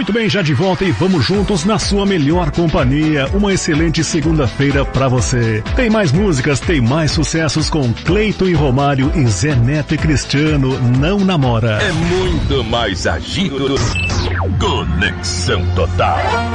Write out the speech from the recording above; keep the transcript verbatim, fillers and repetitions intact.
Muito bem, já de volta e vamos juntos na sua melhor companhia. Uma excelente segunda-feira pra você. Tem mais músicas, tem mais sucessos com Cleiton e Romário e Zé Neto e Cristiano. Não namora. É muito mais agito. Conexão Total.